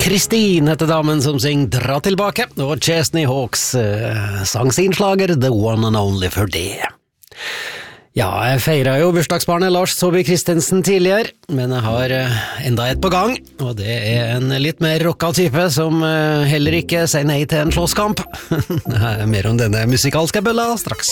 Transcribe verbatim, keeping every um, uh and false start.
Christine heter damen som synger Dra tilbake, og Chesney Hawks uh, sang sin slager The One and Only for det. Ja, jeg feiret jo bursdagsbarnet Lars Saabye Christensen tidligere, men jeg har uh, enda et på gang, og det er en litt mer rocka type som uh, heller ikke sier nei til en slåsskamp. Mer om denne musikalske bølla straks.